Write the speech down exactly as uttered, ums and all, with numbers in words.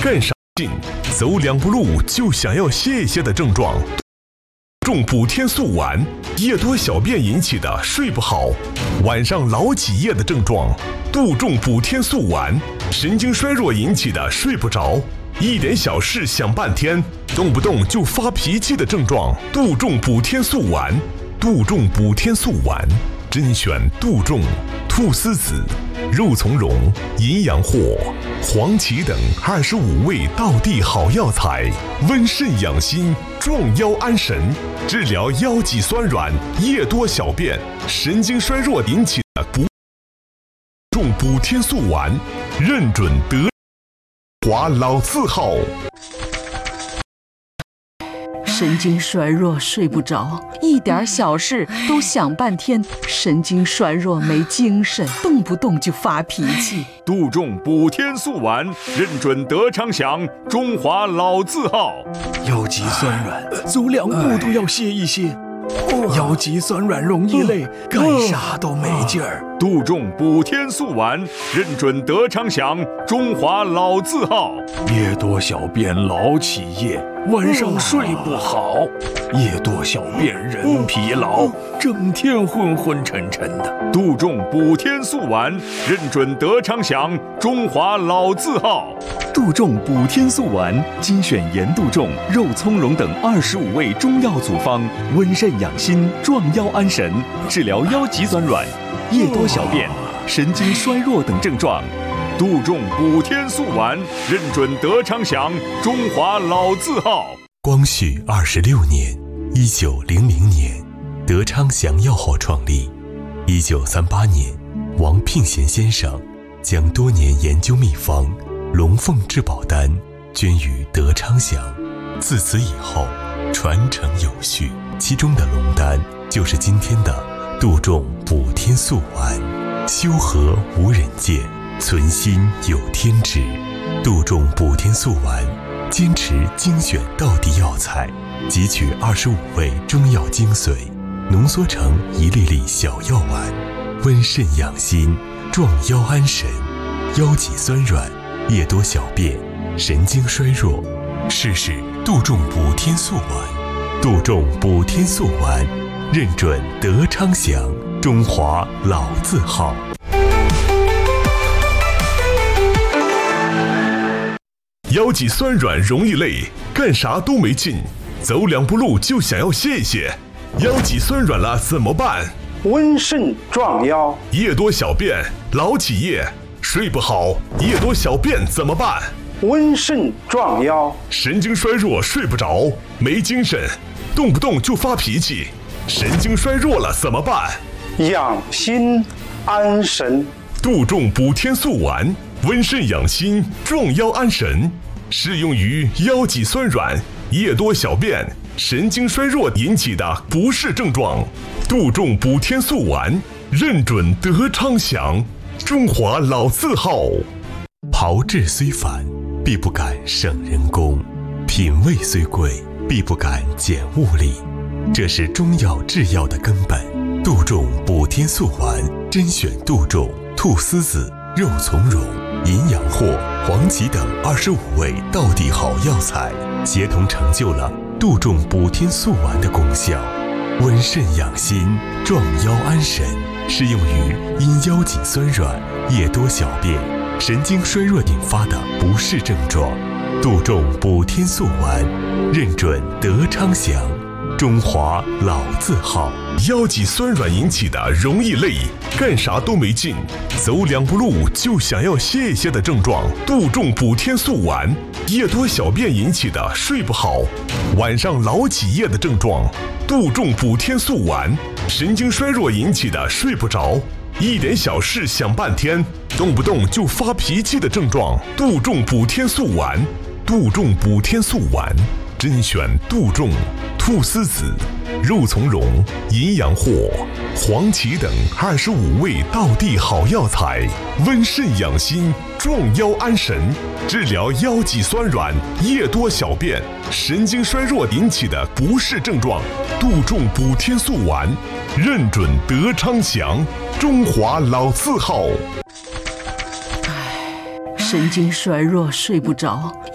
干啥劲？走两步路就想要歇一歇的症状。杜仲补天素丸，夜多小便引起的睡不好，晚上老起夜的症状。杜仲补天素丸，神经衰弱引起的睡不着，一点小事想半天，动不动就发脾气的症状。杜仲补天素丸，杜仲补天素丸，甄选杜仲、菟丝子、肉苁蓉、淫羊藿、黄芪等二十五味道地好药材，温肾养心，壮腰安神，治疗腰脊酸软、夜多小便、神经衰弱引起的不重补天素丸，认准德华老字号。 神经衰弱睡不着，一点小事都想半天，神经衰弱没精神，动不动就发脾气。 杜仲补天素丸，认准德昌祥，中华老字号。 腰脊酸软，走两步都要歇一歇。腰脊酸软容易累，干啥都没劲儿。 杜仲补天素丸，认准德昌祥，中华老字号。 夜多小便老起夜，晚上睡不好，夜多小便人疲劳，整天昏昏沉沉的。 杜仲补天素丸，认准德昌祥，中华老字号。 杜仲补天素丸，精选盐杜仲、肉苁蓉等二十五味中药组方，温肾养心，壮腰安神，治疗腰脊酸软、夜多小便、神经衰弱等症状。 杜仲补天素丸，认准德昌祥，中华老字号。 光绪二十六年，一九零零年，德昌祥药号创立。一九三八年，王聘贤先生将多年研究秘方龙凤至宝丹捐于德昌祥，自此以后传承有序。其中的龙丹就是今天的杜仲补天素丸。修和无人见，存心有天知。杜仲补天素丸坚持精选道地药材，汲取二十五味中药精髓，浓缩成一粒粒小药丸，温肾养心，壮腰安神。腰脊酸软、夜多小便、神经衰弱，试试杜仲补天素丸。杜仲补天素丸，认准德昌祥，中华老字号。腰脊酸软容易累，干啥都没劲，走两步路就想要歇一歇。腰脊酸软了怎么办？ 温肾壮腰。 夜多小便，老起夜，睡不好，夜多小便怎么办？ 温肾壮腰。 神经衰弱睡不着，没精神，动不动就发脾气，神经衰弱了怎么办？ 养心安神。 杜仲补天素丸，温肾养心，壮腰安神，适用于腰脊酸软、夜多小便、神经衰弱引起的不适症状。杜仲补天素丸，认准德昌祥，中华老字号。炮制虽繁，必不敢省人工；品味虽贵，必不敢减物力。这是中药制药的根本。杜仲补天素丸，甄选杜仲、菟丝子、肉苁蓉、淫羊藿、黄芪等二十五味道地好药材，协同成就了杜仲补天素丸的功效。温肾养心，壮腰安神，适用于因腰脊酸软、夜多小便、神经衰弱引发的不适症状。杜仲补天素丸，认准德昌祥，中华老字号。腰脊酸软引起的容易累，干啥都没劲，走两步路就想要歇一歇的症状。杜仲补天素丸，夜多小便引起的睡不好，晚上老起夜的症状。杜仲补天素丸，神经衰弱引起的睡不着，一点小事想半天，动不动就发脾气的症状。杜仲补天素丸，杜仲补天素丸，甄选杜仲、菟丝子、肉苁蓉、淫羊藿、黄芪等二十五味道地好药材，温肾养心，壮腰安神，治疗腰脊酸软、夜多小便、神经衰弱引起的不适症状。杜仲补天素丸，认准德昌祥，中华老字号。 唉，神经衰弱睡不着，